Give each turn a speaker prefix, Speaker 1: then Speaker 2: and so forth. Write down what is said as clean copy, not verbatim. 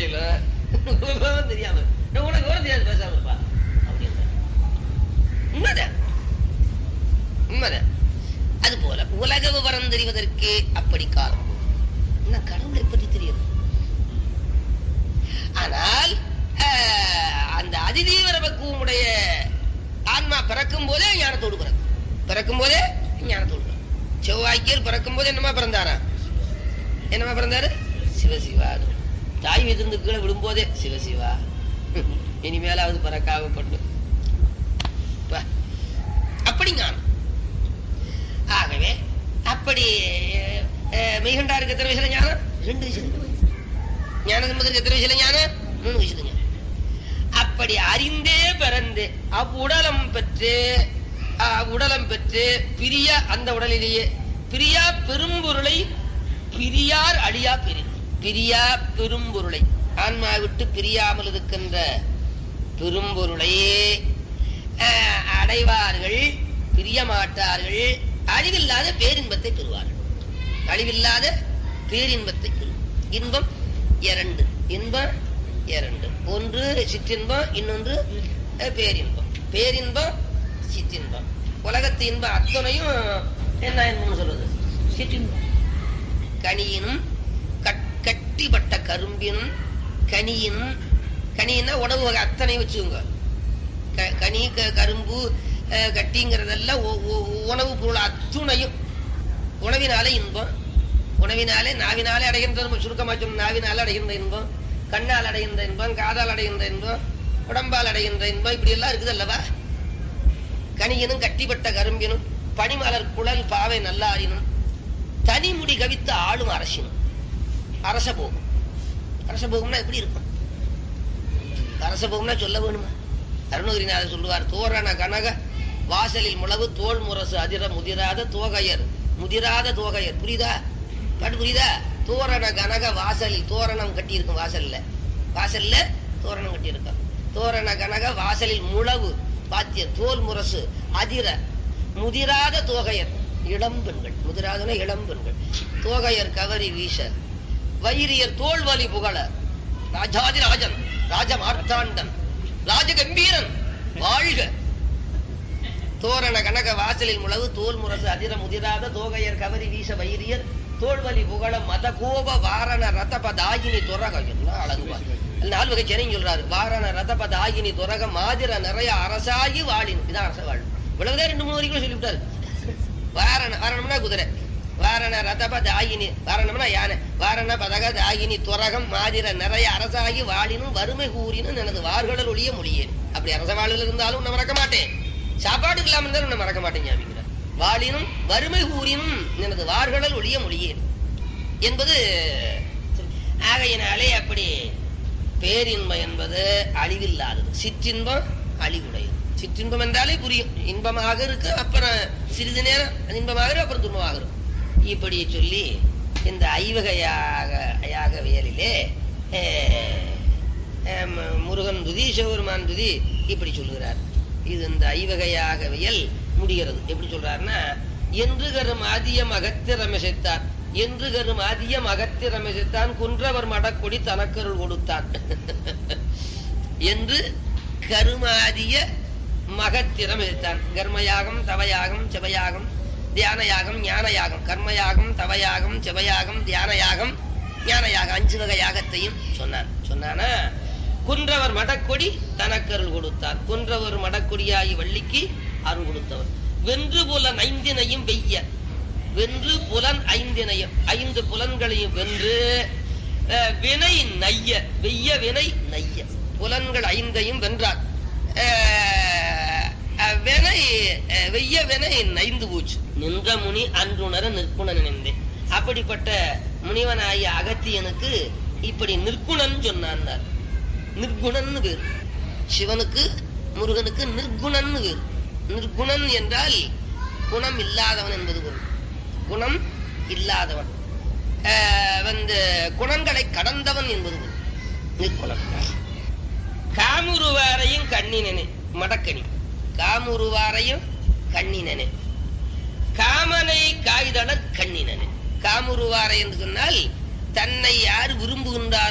Speaker 1: தெரியல, தெரியாம உனக்கு விவரம் தெரியாது, பேசாம இருப்பா அப்படின்னு. உண்மைதான், உண்மைதான். அது போல உலக விவரம் தெரிவதற்கு அப்படி காலம் கடவுளை பற்றி தெரியும். ஆனால் அந்த அதிதீவிர பக்குவமுடைய ஆன்மா பிறக்கும் போதே ஞானத்தோடு பிறக்கும். பிறக்கும் போதே ஞானத்தோடு பிறக்கும். செவ்வாய்க்கியர் பிறக்கும் போது என்னமா பிறந்தாரா? என்னமா பிறந்தாரு? சிவசிவா. தாய் வீட்டிலிருந்து கீழே விடும்போதே சிவசிவா, இனிமேலாவது பிறக்காகப்பட்டு அப்படி ஞானம். ஆகவே அப்படி மெய்கண்டாருக்கு எத்தனை வயசுல ஞானம்? 2 வயசுல. ஞான சம்பந்தருக்கு எத்தனை வயசுல ஞானம்? 3 வயசுல ஞானம். அப்படி அறிந்தே பிறந்து அவ்வுடலம் பெற்று பிரிய அந்த உடலிலேயே பிரியா பெரும்பொருளை பிரியார் அழியா பிரியா பெரும்பொருளை ஆன்மா விட்டு பிரியாமல் இருக்கின்ற பெரும்பொருளையே அடைவார்கள், பிரிய மாட்டார்கள். அழிவில்லாத பேரின்பத்தை பெறுவார்கள். அழிவில்லாத பேரின்பத்தை பெறுவார். இன்பம் 2. இன்பம் 2. ஒன்று சிற்றின்பம், இன்னொன்று பேரின்பம். பேரின்பம் சிற்றின்பம். உலகத்து இன்பம் அத்தனையும் என்ன இன்பம் சொல்றது? சிற்றின்பம். கனியினும் கட்டிப்பட்ட கரும்பினும் கனியினும், கனின்னா உணவு வகை அத்தனை வச்சுக்கோங்க. கனி கரும்பு கட்டிங்கிறதெல்லாம் உணவு பொருள் அத்துணையும். உணவினாலே இன்பம், உணவினாலே நாவினாலே அடைகின்ற, சுருக்கமா சொன்ன நாவினால அடைகின்ற இன்பம், கண்ணால் அடைகின்ற இன்பம், காதால் அடைகின்ற இன்பம், உடம்பால் அடைகின்ற இன்பம், இப்படி எல்லாம் இருக்குது அல்லவா? கனியினும் கட்டிப்பட்ட கரும்பினும் பனிமலர் குழல் பாவை நல்லாரினும் தனிமுடி கவித்து ஆளும் அரசினும். அரச போகும். அரச போகும்னா எப்படி இருக்கும்? அரச போகும்னா சொல்ல வேணுமா? அருணகிரிநாதர் சொல்லுவார், தோரண கனக வாசலில் முளவு தோல் முரசு அதிர முதிராத தோகையர், முதிராத தோகையர். புரியுதா? பாட்டு புரியுதா? தோரண கனக வாசலில் தோரணம் கட்டி இருக்கும். வாசல்ல தோரணம் கட்டி இருக்கும். தோரண கனக வாசலில் முளவு பாத்திய தோல் முரசு அதிர முதிராத தோகையர், இளம் பெண்கள். முதிராதன இளம் பெண்கள். தோகையர் கவரி வீச வைரியர் தோல்வலி புகழ ராஜாதி ராஜன் ராஜமார்த்தாண்டன் ராஜகம்பீரன் வாழ்க. தோரண கனக வாசலில் முளவு தோல் முரசு அதிர முதிராத தோகையர் கவரி வீச வைரியர் தோல்வலி புகழ மத கோப வாரண ரதபதாகினி துரக. எல்லாம் அழகுவார். 4 வகை சென்னை சொல்றாரு. வாரண ரதபதாகினி துரக மாதிர நிறைய அரசாகி வாழின். இதான் அரச வாழ். இவ்வளவுதான் 2-3 வரைக்கும் சொல்லிவிட்டாரு. வாரணம்னா குதிரை, வாரண ரதபதாகினி, வாரணம்னா யானை, வாரண பதகதாகினி துரகம் மாதிர நிறைய அரசாகி வாழினும் வறுமை கூறினும் எனது வார்கடல் ஒழிய மொழியேன். அப்படி அரச வாழ்வில் இருந்தாலும் உன்னை மறக்க மாட்டேன், சாப்பாட்டுக்கு இல்லாம இருந்தாலும் உன்னை மறக்க மாட்டேன் ஞாபகம். வாழினும் வறுமை கூறினும் எனது வார்கடல் ஒழிய மொழியேன் என்பது. ஆகையினாலே அப்படி பேரின்பம் என்பது அழிவில்லாதது. சிற்றின்பம் அழிவுடையது. சிற்றின்பம் என்றாலே புரியும். இன்பமாக இருக்கு, அப்புறம் சிறிது நேரம் இன்பமாக இருக்கு, அப்புறம் துன்பமாக இருக்கும். இப்படி சொல்லி இந்த ஐவகையாக வியலிலே முருகன் துதி, சிவபெருமான் துதி இப்படி சொல்லுகிறார். இது இந்த ஐவகையாக வியல் முடிகிறது. எப்படி சொல்றாருன்னா, என்று கரும் ஆதியம் அகத்திரமிசைத்தார், என்று கரும் ஆதியம் அகத்திரமிசைத்தான் குன்றவர் மடக்கொடி தனக்கருள் கொடுத்தான் என்று கருமாதிய மகத்திரம் இழுத்தான். கர்மயாகம், தவயாகம், செவயாகம், தியானயாகம், ஞானயாகம். கர்மயாகம், தவயாகம், செவயாகம், தியானயாகம், ஞானயாகம் 5 வகை யாகத்தையும் சொன்னானா. குன்றவர் மடக்கொடி தனக்கருள் கொடுத்தார். குன்றவர் மடக்கொடியாகி வள்ளிக்கு அருள் கொடுத்தவர். வென்று புலன் 5 வெய்ய, வென்று புலன் 5 5 புலன்களையும் வென்று வினை நைய, வெய்ய வினை நைய, புலன்கள் 5 வென்றார். வெய்ய வினை நைந்து போச்சு. நின்ற முனி அன்றுணர நிற்குணன் நினைந்தேன். அப்படிப்பட்ட முனிவனாகிய அகத்தியனுக்கு இப்படி நிற்குணன் சொன்னான். நிர்குணன் வேறு. சிவனுக்கு முருகனுக்கு நிர்குணன் வேறு. நிர்குணன் என்றால் குணம் இல்லாதவன் என்பது பொருள். குணம் இல்லாதவன், குணங்களை கடந்தவன் என்பது பொருள் நிர்குணன். காமுருவாரையும் கண்ணினனே மடக்கணி, காமுருவாரையும் கண்ணினனே, காமனை காய்தள கண்ணினனே. காமுருவாரை என்று சொன்னால் தன்னை யார் விரும்புகின்றார்